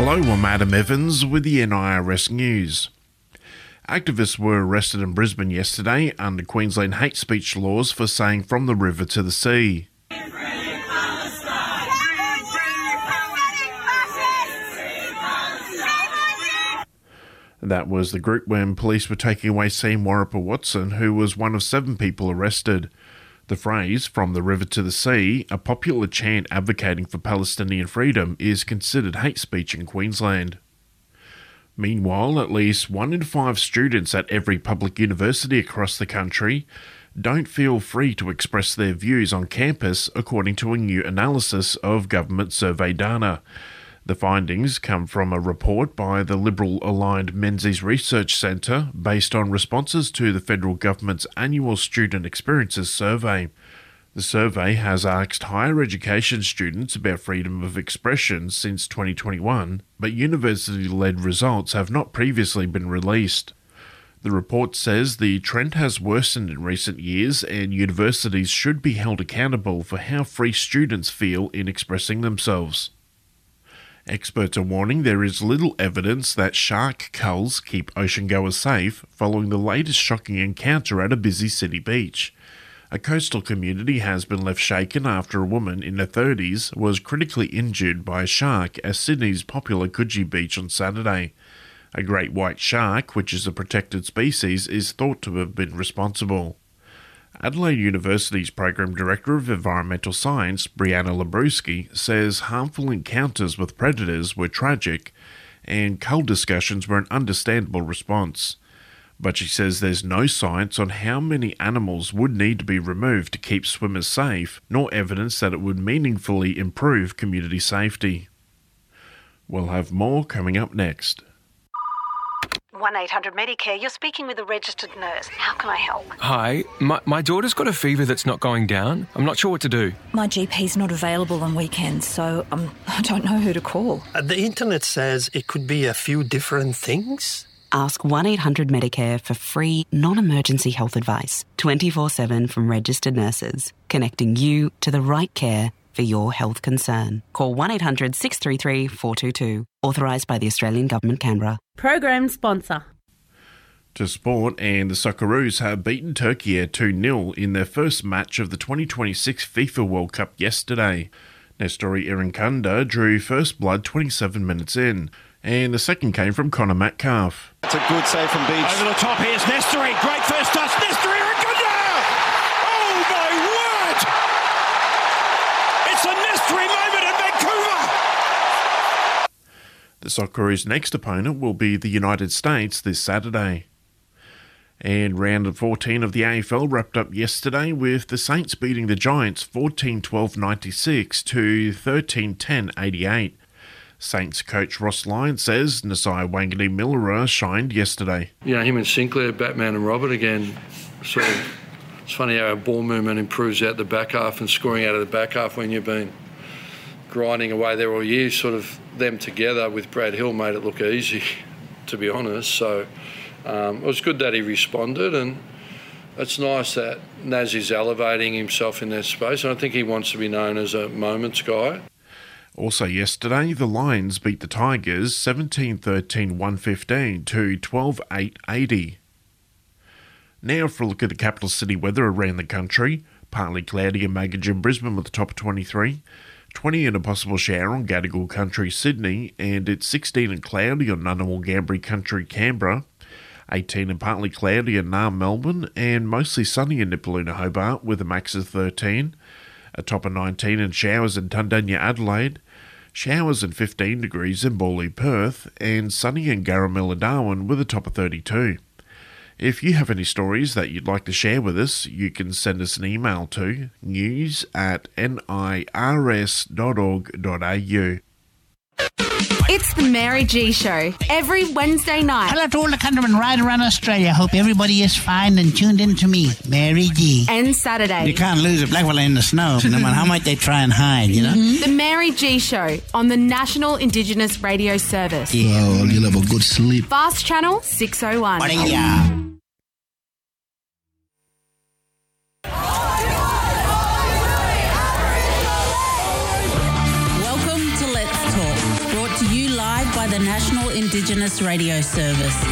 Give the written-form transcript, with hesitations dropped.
Hello, I'm Adam Evans with the NIRS News. Activists were arrested in Brisbane yesterday under Queensland hate speech laws for saying from the river to the sea. That was the group when police were taking away Sam Warrapper Watson, who was one of 7 people arrested. The phrase, from the river to the sea, a popular chant advocating for Palestinian freedom, is considered hate speech in Queensland. Meanwhile, at least 1 in 5 students at every public university across the country don't feel free to express their views on campus, according to a new analysis of government survey data. The findings come from a report by the Liberal-aligned Menzies Research Centre based on responses to the federal government's annual Student Experiences Survey. The survey has asked higher education students about freedom of expression since 2021, but university-led results have not previously been released. The report says the trend has worsened in recent years and universities should be held accountable for how free students feel in expressing themselves. Experts are warning there is little evidence that shark culls keep oceangoers safe following the latest shocking encounter at a busy city beach. A coastal community has been left shaken after a woman in her 30s was critically injured by a shark at Sydney's popular Coogee Beach on Saturday. A great white shark, which is a protected species, is thought to have been responsible. Adelaide University's Program Director of Environmental Science, Brianna Labrewski, says harmful encounters with predators were tragic and cull discussions were an understandable response. But she says there's no science on how many animals would need to be removed to keep swimmers safe, nor evidence that it would meaningfully improve community safety. We'll have more coming up next. 1-800-MEDICARE, you're speaking with a registered nurse. How can I help? Hi, my daughter's got a fever that's not going down. I'm not sure what to do. My GP's not available on weekends, so I don't know who to call. The internet says it could be a few different things. Ask 1-800-MEDICARE for free, non-emergency health advice, 24/7 from registered nurses, connecting you to the right care for your health concern. Call 1-800-633-422. Authorised by the Australian Government, Canberra. Program sponsor. To sport, and the Socceroos have beaten Turkey 2-0 in their first match of the 2026 FIFA World Cup yesterday. Nestori Irinkunda drew first blood 27 minutes in, and the second came from Connor Metcalf. It's a good save from Beach. Over the top, here's Nestori. Great first touch. Nestori Irinkunda! Oh my word! It's a Nestori moment in Vancouver! The Socceroos' next opponent will be the United States this Saturday. And round of 14 of the AFL wrapped up yesterday with the Saints beating the Giants 14-12-96 to 13-10-88. Saints coach Ross Lyon says Nasiah Wanganeen-Milera shined yesterday. You know, him and Sinclair, Batman and Robert again, sort of, it's funny how our ball movement improves out the back half and scoring out of the back half when you've been grinding away there all year. Sort of them together with Brad Hill made it look easy, to be honest. So it was good that he responded, and it's nice that Nazi's elevating himself in that space, and I think he wants to be known as a moments guy. Also yesterday, the Lions beat the Tigers 17-13-115 to 12-8-80. Now for a look at the capital city weather around the country. Partly cloudy and Maggage in Brisbane with a top of 23. 20 and a possible shower on Gadigal Country, Sydney, and it's 16 and cloudy on Ngunnawal Ngambri Country, Canberra. 18 and partly cloudy in Naarm, Melbourne, and mostly sunny in Nipaluna, Hobart, with a max of 13. A top of 19 and showers in Tundanya, Adelaide. Showers and 15 degrees in Bawley, Perth, and sunny in Garamilla, Darwin, with a top of 32. If you have any stories that you'd like to share with us, you can send us an email to news@nirs.org.au. It's the Mary G Show, every Wednesday night. Hello to all the countrymen right around Australia. Hope everybody is fine and tuned in to me, Mary G. And Saturday. You can't lose a black fella in the snow, no matter how much they try and hide, you know? The Mary G Show on the National Indigenous Radio Service. Yeah, well, you'll have a good sleep. Fast Channel 601. Welcome to Let's Talk, brought to you live Supplied by the National Indigenous Radio Service.